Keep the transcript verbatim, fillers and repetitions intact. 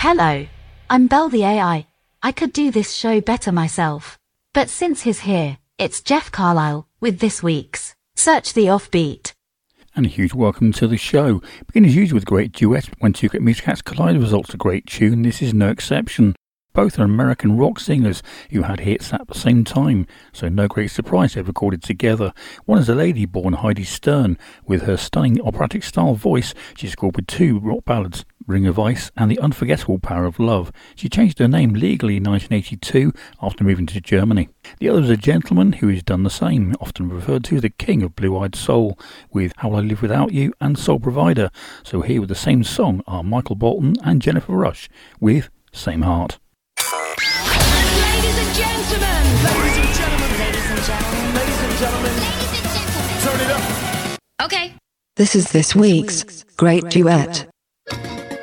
Hello. I'm Belle the A I. I could do this show better myself. But since he's here, it's Jeff Carlisle with this week's Search the Offbeat. And a huge welcome to the show. Begin as usual with a great duet. When two great music acts collide, results a great tune. This is no exception. Both are American rock singers who had hits at the same time, so no great surprise they've recorded together. One is a lady born Heidi Stern. With her stunning operatic style voice, she scored with two rock ballads, Ring of Ice and The Unforgettable Power of Love. She changed her name legally in nineteen eighty-two after moving to Germany. The other is a gentleman who has done the same, often referred to as the king of blue-eyed soul, with How Will I Live Without You and Soul Provider. So here with the same song are Michael Bolton and Jennifer Rush with Same Heart. Ladies and gentlemen! Ladies and gentlemen! Ladies and gentlemen! Ladies and gentlemen! Ladies and gentlemen! Turn it up! Okay. This is this week's Great Duet.